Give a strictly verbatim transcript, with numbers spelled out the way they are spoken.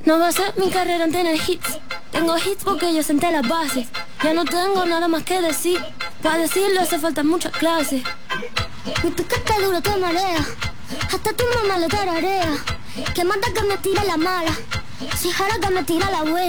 No va a ser mi carrera en tener hits. Tengo hits porque yo senté las bases. Ya no tengo nada más que decir. Para decirlo hace falta muchas clases. Mi piquete duro te marea. Hasta tu mamá lo tararea. Que manda que me tira la mala. Si jara que me tira la buena.